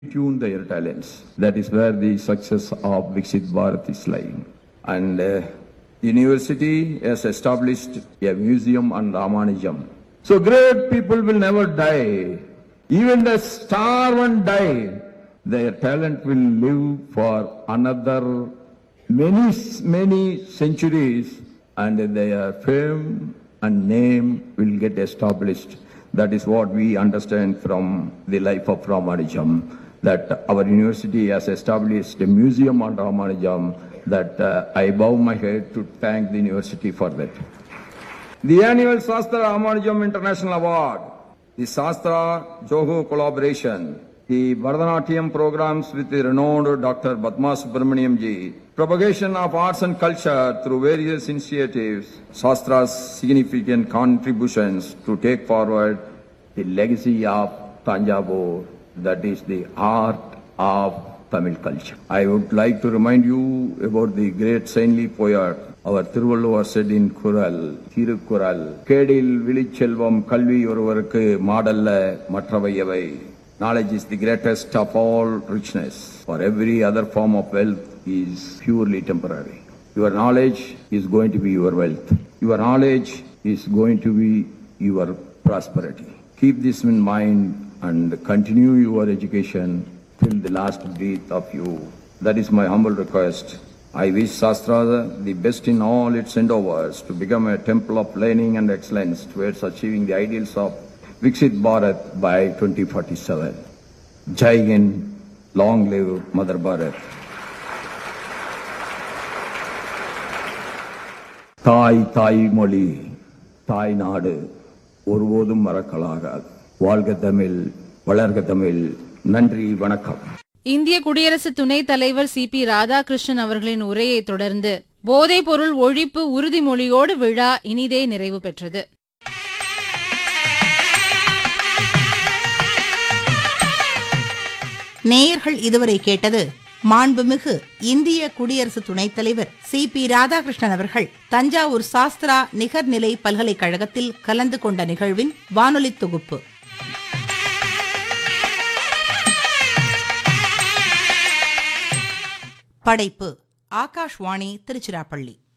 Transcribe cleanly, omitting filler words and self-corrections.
tune their talents. That is where the success of Viksit Bharat is lying. And university has established a museum on Ramanujam. So great people will never die. Even the star one die. Their talent will live for another many centuries, and their fame and name will get established. That is what we understand from the life of Ramanujam, that our university has established a museum on Ramanujam, that I bow my head to thank the university for that. The annual Shastra Ramanujam International Award, the Shastra Joho collaboration, the Bharatanatyam programs with the renowned Dr. Padma Subramaniam ji, propagation of arts and culture through various initiatives, Shastra's significant contributions to take forward the legacy of Tanjavur, that is the art of Tamil culture. I would like to remind you about the great saintly poet. Our Thiruvalluvar said in Kural, Thirukural, Kedil Vilichelvam Kalvi Oruvarukku Madalla Matravayavai. Knowledge is the greatest of all richness, for every other form of wealth is purely temporary. Your knowledge is going to be your wealth. Your knowledge is going to be your prosperity. Keep this in mind and continue your education till the last breath of you. That is my humble request. I wish Shastra the best in all its endeavors to become a temple of learning and excellence towards achieving the ideals of Viksit Bharat by 2047. Jai Hind, long live Mother Bharat. தாய் மொழி, தாய் நாடு ஒருபோதும் மறக்கலாகாது. வாழ்க தமிழ், வளர்க தமிழ். நன்றி, வணக்கம். இந்திய குடியரசு துணைத் தலைவர் CP ராதாகிருஷ்ணன் அவர்களின் உரையை தொடர்ந்து போதைப் பொருள் ஒழிப்பு உறுதிமொழியோடு விழா இனிதே நிறைவு பெற்றது. நேயர்கள் இதுவரை கேட்டது மாண்புமிகு இந்திய குடியரசு துணைத் தலைவர் CP ராதாகிருஷ்ணன் அவர்கள் தஞ்சாவூர் சாஸ்திரா நிகர்நிலை பல்கலைக்கழகத்தில் கலந்து கொண்ட நிகழ்வின் வானொலி தொகுப்பு. படைப்பு ஆகாஷ்வாணி திருச்சிராப்பள்ளி.